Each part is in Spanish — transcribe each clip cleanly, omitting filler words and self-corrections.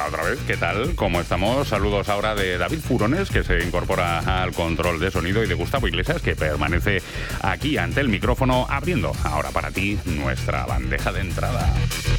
otra vez. ¿Qué tal? ¿Cómo estamos? Saludos ahora de David Furones, que se incorpora al control de sonido, y de Gustavo Iglesias, que permanece aquí ante el micrófono, abriendo ahora para ti nuestra bandeja de entrada.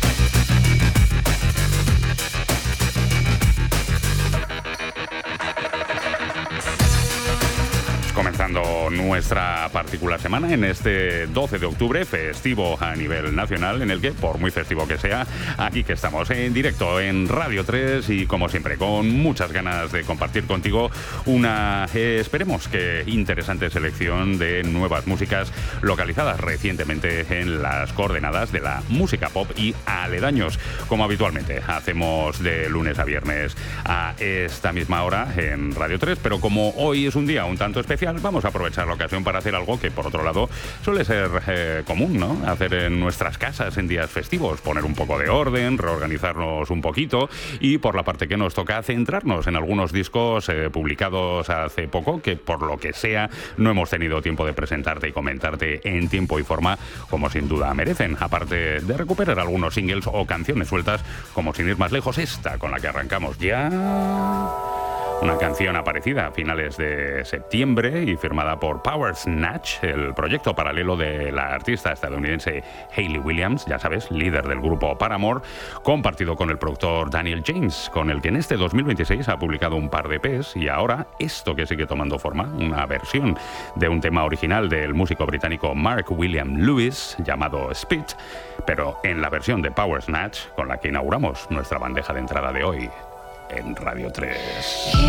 Comenzando nuestra particular semana en este 12 de octubre, festivo a nivel nacional, en el que, por muy festivo que sea, aquí que estamos en directo en Radio 3 y, como siempre, con muchas ganas de compartir contigo una, esperemos que interesante selección de nuevas músicas localizadas recientemente en las coordenadas de la música pop y aledaños, como habitualmente hacemos de lunes a viernes a esta misma hora en Radio 3, pero como hoy es un día un tanto especial, vamos a aprovechar la ocasión para hacer algo que, por otro lado, suele ser común, ¿no? Hacer en nuestras casas en días festivos, poner un poco de orden, reorganizarnos un poquito y, por la parte que nos toca, centrarnos en algunos discos publicados hace poco que, por lo que sea, no hemos tenido tiempo de presentarte y comentarte en tiempo y forma como sin duda merecen, aparte de recuperar algunos singles o canciones sueltas, como, sin ir más lejos, esta con la que arrancamos ya. Una canción aparecida a finales de septiembre y firmada por Power Snatch, el proyecto paralelo de la artista estadounidense Hayley Williams, ya sabes, líder del grupo Paramore, compartido con el productor Daniel James, con el que en este 2026 ha publicado un par de EPs, y ahora esto que sigue tomando forma, una versión de un tema original del músico británico Mark William Lewis llamado Spit, pero en la versión de Power Snatch, con la que inauguramos nuestra bandeja de entrada de hoy en Radio 3.